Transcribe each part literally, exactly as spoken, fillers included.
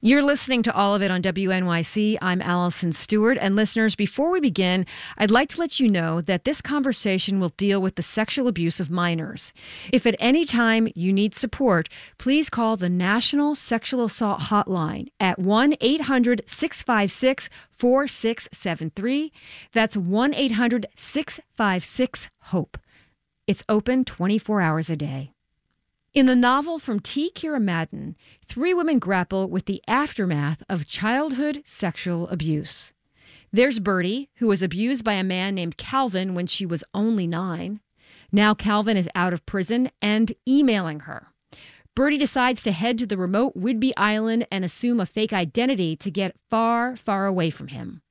You're listening to All of It on W N Y C. I'm Allison Stewart. And listeners, before we begin, I'd like to let you know that this conversation will deal with the sexual abuse of minors. If at any time you need support, please call the National Sexual Assault Hotline at one eight hundred six five six four six seven three. That's one eight hundred six five six HOPE. It's open twenty-four hours a day. In the novel from T. Kira Madden, three women grapple with the aftermath of childhood sexual abuse. There's Birdie, who was abused by a man named Calvin when she was only nine. Now Calvin is out of prison and emailing her. Birdie decides to head to the remote Whidbey Island and assume a fake identity to get far, far away from him.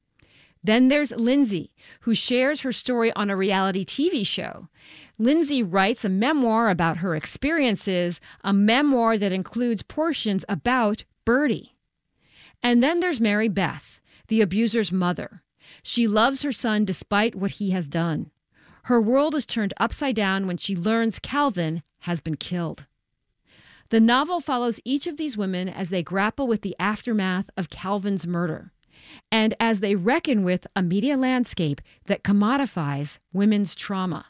Then there's Lindsay, who shares her story on a reality T V show. Lindsay writes a memoir about her experiences, a memoir that includes portions about Birdie. And then there's Mary Beth, the abuser's mother. She loves her son despite what he has done. Her world is turned upside down when she learns Calvin has been killed. The novel follows each of these women as they grapple with the aftermath of Calvin's murder, and as they reckon with a media landscape that commodifies women's trauma.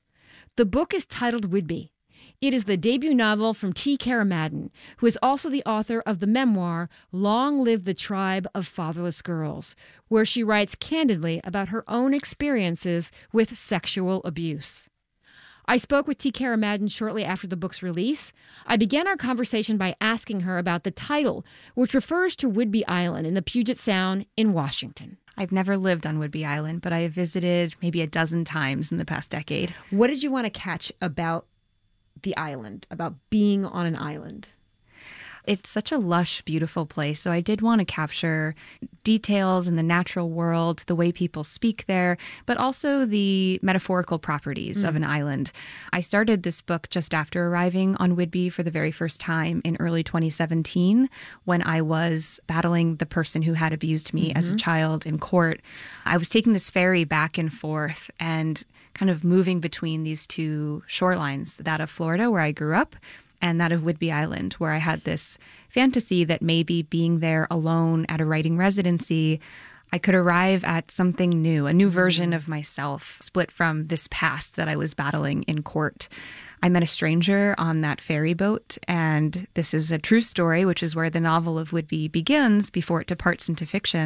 The book is titled Whidbey. It is the debut novel from T. Kara Madden, who is also the author of the memoir Long Live the Tribe of Fatherless Girls, where she writes candidly about her own experiences with sexual abuse. I spoke with T. Kara Madden shortly after the book's release. I began our conversation by asking her about the title, which refers to Whidbey Island in the Puget Sound in Washington. I've never lived on Whidbey Island, but I have visited maybe a dozen times in the past decade. What did you want to catch about the island, about being on an island? It's such a lush, beautiful place. So I did want to capture details in the natural world, the way people speak there, but also the metaphorical properties mm. of an island. I started this book just after arriving on Whidbey for the very first time in early twenty seventeen, when I was battling the person who had abused me mm-hmm. as a child in court. I was taking this ferry back and forth and kind of moving between these two shorelines, that of Florida, where I grew up, and that of Whidbey Island, where I had this fantasy that maybe being there alone at a writing residency, I could arrive at something new, a new version of myself, split from this past that I was battling in court. I met a stranger on that ferry boat, and this is a true story, which is where the novel of Whidbey begins before it departs into fiction.